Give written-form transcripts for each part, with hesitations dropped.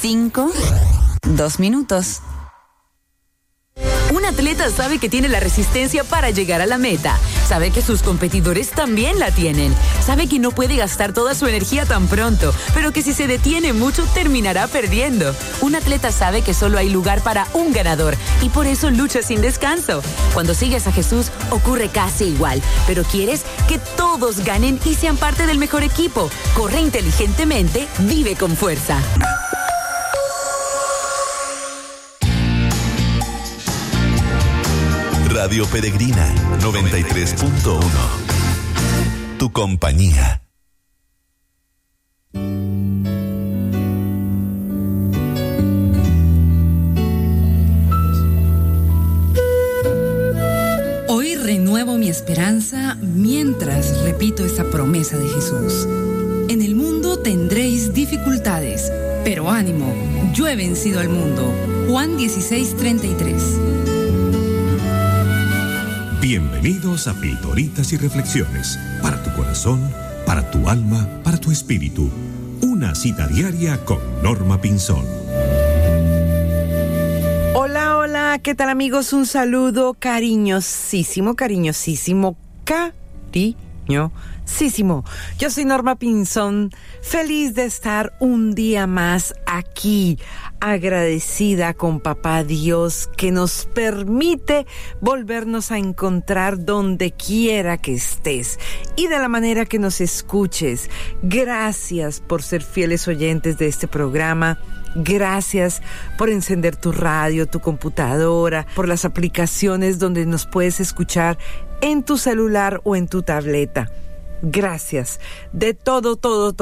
5, 2 minutos. Un atleta sabe que tiene la resistencia para llegar a la meta. Sabe que sus competidores también la tienen. Sabe que no puede gastar toda su energía tan pronto, pero que si se detiene mucho terminará perdiendo. Un atleta sabe que solo hay lugar para un ganador y por eso lucha sin descanso. Cuando sigues a Jesús ocurre casi igual, pero quieres que todos ganen y sean parte del mejor equipo. Corre inteligentemente, vive con fuerza. Radio Peregrina 93.1. Tu compañía. Hoy renuevo mi esperanza mientras repito esa promesa de Jesús. En el mundo tendréis dificultades, pero ánimo, yo he vencido al mundo. Juan 16:33. Bienvenidos a Pildoritas y Reflexiones, para tu corazón, para tu alma, para tu espíritu. Una cita diaria con Norma Pinzón. Hola, hola, ¿qué tal amigos? Un saludo cariñosísimo. Yo soy Norma Pinzón, feliz de estar un día más aquí, agradecida con Papá Dios que nos permite volvernos a encontrar donde quiera que estés y de la manera que nos escuches. Gracias por ser fieles oyentes de este programa. Gracias por encender tu radio, tu computadora, por las aplicaciones donde nos puedes escuchar en tu celular o en tu tableta. Gracias de todo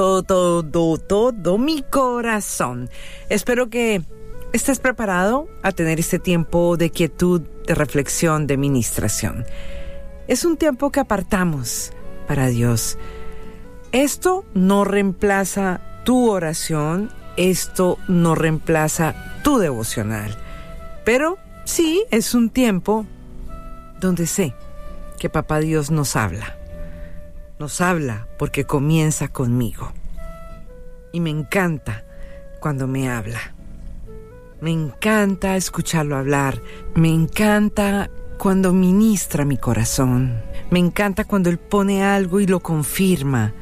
mi corazón. Espero que estés preparado a tener este tiempo de quietud, de reflexión, de ministración. Es un tiempo que apartamos para Dios. Esto no reemplaza tu oración, esto no reemplaza tu devocional, pero sí es un tiempo donde sé que Papá Dios nos habla. Nos habla porque comienza conmigo. Y me encanta cuando me habla. Me encanta escucharlo hablar. Me encanta cuando ministra mi corazón. Me encanta cuando Él pone algo y lo confirma.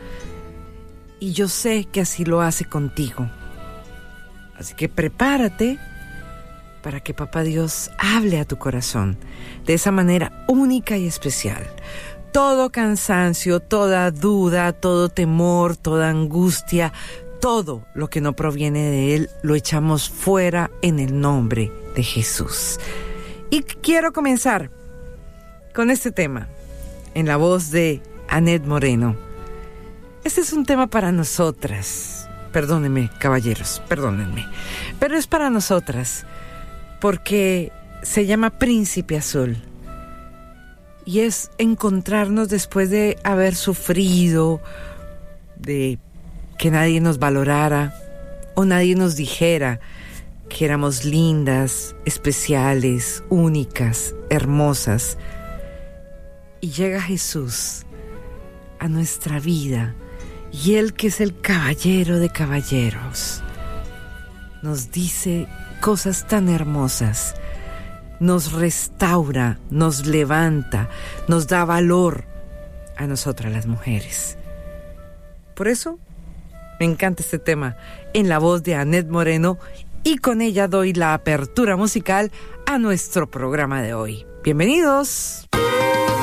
Y yo sé que así lo hace contigo. Así que prepárate para que Papá Dios hable a tu corazón de esa manera única y especial. Todo cansancio, toda duda, todo temor, toda angustia, todo lo que no proviene de Él, lo echamos fuera en el nombre de Jesús. Y quiero comenzar con este tema, en la voz de Annette Moreno. Este es un tema para nosotras. Perdónenme, caballeros, perdónenme. Pero es para nosotras, porque se llama Príncipe Azul. Y es encontrarnos después de haber sufrido, de que nadie nos valorara o nadie nos dijera que éramos lindas, especiales, únicas, hermosas. Y llega Jesús a nuestra vida y Él, que es el caballero de caballeros, nos dice cosas tan hermosas. Nos restaura, nos levanta, nos da valor a nosotras las mujeres. Por eso me encanta este tema en la voz de Annette Moreno y con ella doy la apertura musical a nuestro programa de hoy. ¡Bienvenidos!